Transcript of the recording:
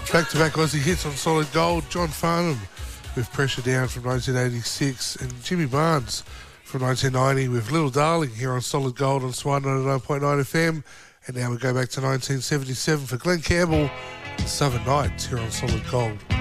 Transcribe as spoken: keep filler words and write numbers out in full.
Back-to-back Aussie hits on Solid Gold. John Farnham with Pressure Down from nineteen eighty-six, and Jimmy Barnes from nineteen ninety with Little Darling here on Solid Gold on Swine ninety-nine point nine F M. And now we go back to nineteen seventy-seven for Glenn Campbell, Southern Nights here on Solid Gold.